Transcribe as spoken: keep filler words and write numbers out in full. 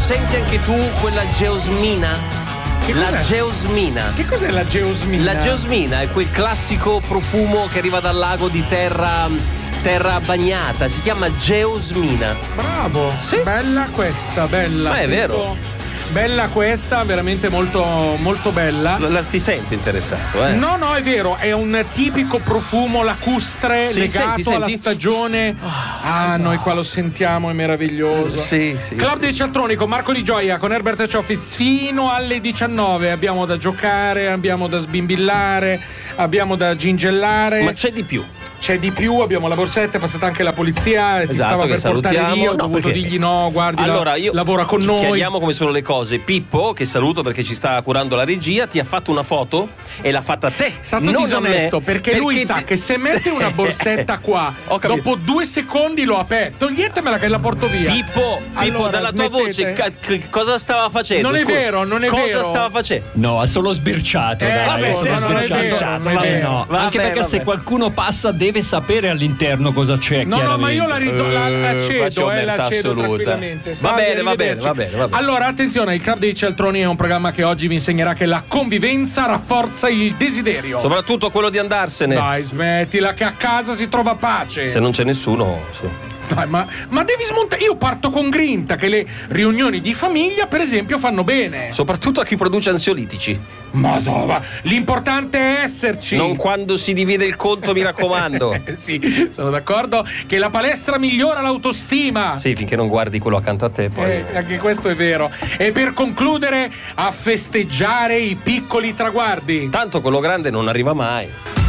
senti anche tu quella geosmina? Che La cos'è? geosmina. Che cos'è la geosmina? La geosmina è quel classico profumo che arriva dal lago di terra, terra bagnata. Si chiama geosmina. Bravo. Sì. Bella questa, bella. Ma è Sento- vero. Bella questa, veramente molto, molto bella. La, la- ti senti interessato, eh? No, no, è vero, è un tipico profumo lacustre Sì, legato senti, senti. alla stagione. Ah, noi qua lo sentiamo, è meraviglioso. Sì, sì. Club sì. dei Cialtroni con Marco Di Gioia, con Herbert e Cioffi fino alle diciannove. Abbiamo da giocare, abbiamo da sbimbillare, abbiamo da gingellare. Ma c'è di più. C'è di più, abbiamo la borsetta, è passata anche la polizia, ti Esatto, stava che per portare salutiamo. via, ho No, dovuto perché- dirgli no, guardi, Allora, la- io lavora con noi. chiariamo come sono le cose. Pippo, che saluto perché ci sta curando la regia, ti ha fatto una foto e l'ha fatta a te. È stato non a disonesto me, perché, lui ti- sa che se mette una borsetta qua, Ho capito. dopo due secondi lo apre. Toglietemela che la porto via. Pippo, Pippo Allora, dalla tua smettete. voce, ca- che cosa stava facendo? Non è Scusa, vero, non è cosa vero. stava facendo? No, ha solo sbirciato. Eh, dai, vabbè, ha solo no, non è sbirciato. vero, non è Vabbè, vero. no. Vabbè, Anche perché vabbè. se qualcuno passa deve sapere all'interno cosa c'è. No, no, ma io la, rido, la, la Eh, cedo, faccio eh, la omertà cedo assoluta. tranquillamente. Va Salve, bene, va bene, arrivederci. va bene, va bene. Allora, attenzione, il Club dei Cialtroni è un programma che oggi vi insegnerà che la convivenza rafforza il desiderio. Soprattutto quello di andarsene. Dai, smettila che a casa si trova pace. Se non c'è nessuno. sì. Dai, ma, ma devi smontare. Io parto con grinta che le riunioni di famiglia, per esempio, fanno bene. Soprattutto a chi produce ansiolitici. Madonna, l'importante è esserci. Non quando si divide il conto, mi raccomando. Eh, sì, sono d'accordo che la palestra migliora l'autostima. Sì, finché non guardi quello accanto a te, poi. Eh, anche questo è vero. E per concludere, a festeggiare i piccoli traguardi. Tanto quello grande non arriva mai.